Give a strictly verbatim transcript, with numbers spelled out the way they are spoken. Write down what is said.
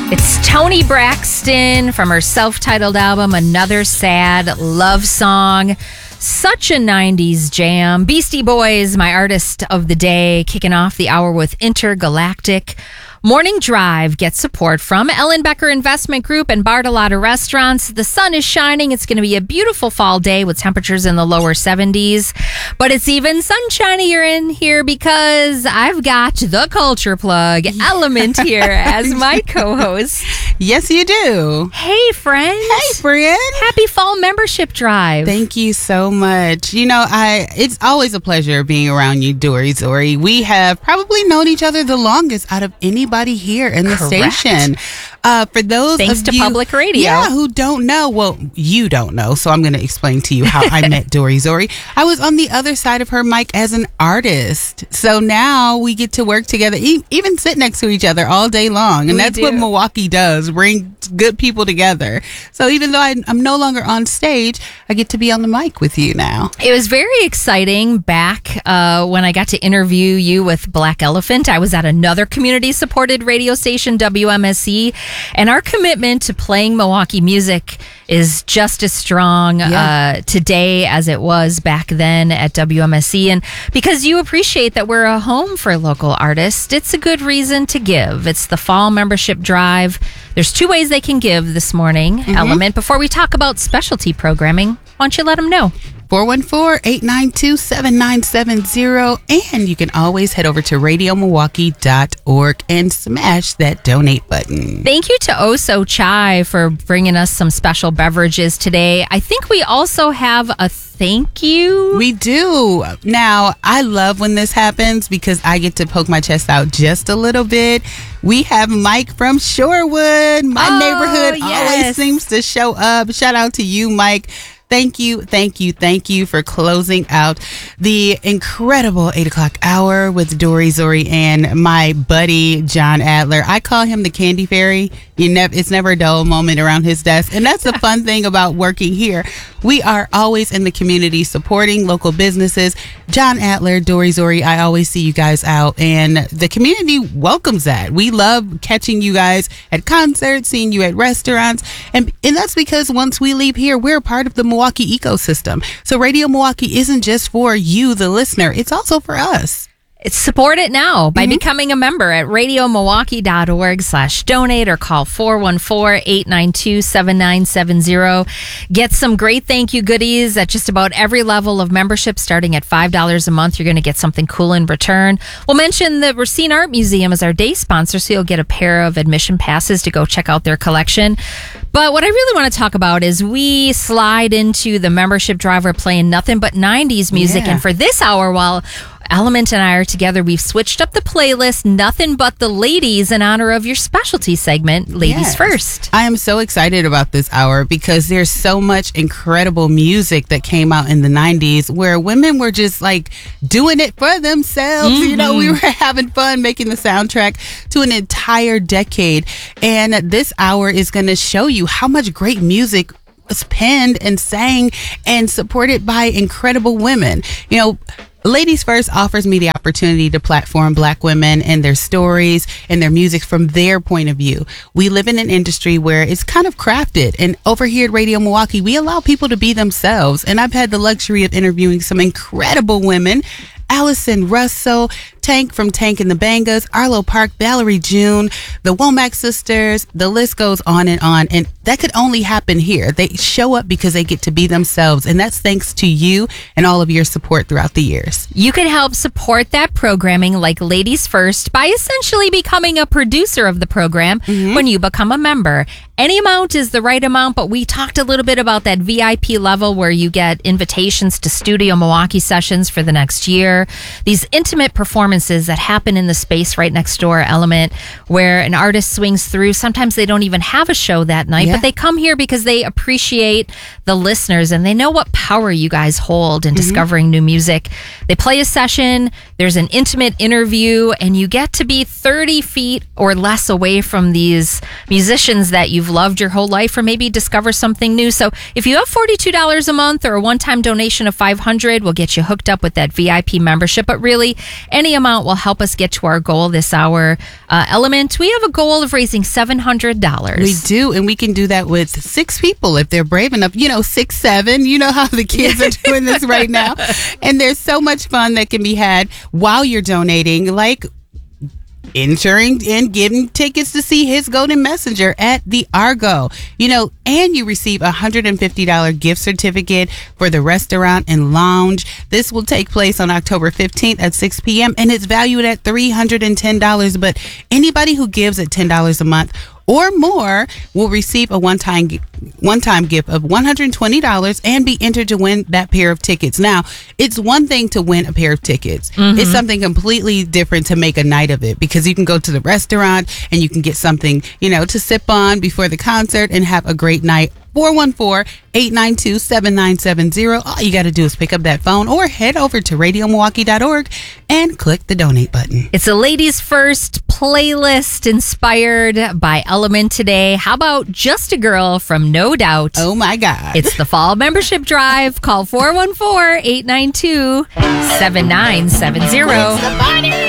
It's Toni Braxton from her self-titled album, Another Sad Love Song. Such a nineties jam. Beastie Boys, my artist of the day, kicking off the hour with Intergalactic. Morning Drive gets support from Ellenbecker Investment Group and Bartolotta Restaurants. The sun is shining. It's going to be a beautiful fall day with temperatures in the lower seventies. But it's even sunshinier in here because I've got the culture plug, Element, here as my co-host. Yes, you do. Hey, friend. Hey, friend. Happy fall membership drive. Thank you so much. You know, I it's always a pleasure being around you, Dory Zori. We have probably known each other the longest out of anybody here in the Correct. station. Uh, for those Thanks of to you, public radio. Yeah, who don't know, well, you don't know, so I'm going to explain to you how I met Dory Zori. I was on the other side of her mic as an artist. So now we get to work together, e- even sit next to each other all day long. And We that's do. what Milwaukee does, bring good people together. So even though I, I'm no longer on stage, I get to be on the mic with you now. It was very exciting back uh, when I got to interview you with Black Elephant. I was at another community-supported radio station, W M S E, and our commitment to playing Milwaukee music is just as strong Yeah. uh, today as it was back then at W M S E. And because you appreciate that we're a home for local artists, it's a good reason to give. It's the fall membership drive. There's two ways they can give this morning, Element. Before we talk about specialty programming, why don't you let them know? four one four, eight nine two, seven nine seven zero. And you can always head over to radio milwaukee dot org and smash that donate button. Thank you to Oso Chai for bringing us some special beverages today. I think we also have a thank you. We do. Now, I love when this happens because I get to poke my chest out just a little bit. We have Mike from Shorewood. My Oh, neighborhood yes. always seems to show up. Shout out to you, Mike. Thank you, thank you, thank you for closing out the incredible eight o'clock hour with Dory Zori and my buddy, John Adler. I call him the Candy Fairy. You never, it's never a dull moment around his desk. And that's the fun thing about working here. We are always in the community supporting local businesses. John Adler, Dory Zori, I always see you guys out. And the community welcomes that. We love catching you guys at concerts, seeing you at restaurants. And, and that's because once we leave here, we're a part of the Milwaukee ecosystem. So Radio Milwaukee isn't just for you, the listener. It's also for us. It's support it now by becoming a member at radio milwaukee dot org slash donate or call four one four, eight nine two, seven nine seven zero. Get some great thank you goodies at just about every level of membership. Starting at five dollars a month, you're going to get something cool in return. We'll mention the Racine Art Museum as our day sponsor, so you'll get a pair of admission passes to go check out their collection. But what I really want to talk about is we slide into the membership drive. We're playing nothing but nineties music. Yeah. And for this hour, while Element and I are together, we've switched up the playlist, nothing but the ladies, in honor of your specialty segment, Ladies Yes. First. I am so excited about this hour because there's so much incredible music that came out in the nineties where women were just like doing it for themselves. You know, we were having fun making the soundtrack to an entire decade. And this hour is going to show you how much great music was penned and sang and supported by incredible women. You know, Ladies First offers me the opportunity to platform Black women and their stories and their music from their point of view. We live in an industry where it's kind of crafted, and over here at Radio Milwaukee, we allow people to be themselves. And I've had the luxury of interviewing some incredible women. Allison Russell, Tank from Tank and the Bangas, Arlo Park, Valerie June, the Womack sisters, the list goes on and on. And that could only happen here. They show up because they get to be themselves. And that's thanks to you and all of your support throughout the years. You can help support that programming like Ladies First by essentially becoming a producer of the program when you become a member. Any amount is the right amount, but we talked a little bit about that V I P level where you get invitations to Studio Milwaukee sessions for the next year. These intimate performances that happen in the space right next door, Element, where an artist swings through. Sometimes they don't even have a show that night, Yeah. but they come here because they appreciate the listeners and they know what power you guys hold in discovering new music. They play a session, There's an intimate interview, and you get to be thirty feet or less away from these musicians that you've loved your whole life, or maybe discover something new. So if you have forty-two dollars a month or a one-time donation of five hundred dollars, we'll get you hooked up with that V I P membership. But really, any amount will help us get to our goal this hour. Uh, Element, we have a goal of raising seven hundred dollars. We do, and we can do that with six people if they're brave enough. You know, six, seven. You know how the kids are doing this right now. And there's so much fun that can be had while you're donating, like insuring and getting tickets to see His Golden Messenger at the Argo. You know, and you receive a one hundred fifty dollars gift certificate for the restaurant and lounge. This will take place on October fifteenth at six p.m. and it's valued at three hundred ten dollars. But anybody who gives at ten dollars a month or more will receive a one-time one-time gift of one hundred twenty dollars and be entered to win that pair of tickets. Now, it's one thing to win a pair of tickets. Mm-hmm. It's something completely different to make a night of it, because you can go to the restaurant and you can get something, you know, to sip on before the concert and have a great night. four one four, eight nine two, seven nine seven zero. All you got to do is pick up that phone or head over to radio milwaukee dot org and click the donate button. It's a ladies first playlist inspired by Element today. How about Just a Girl from No Doubt? Oh my God. It's the fall membership drive. Call four one four, eight nine two, seven nine seven zero. It's the party.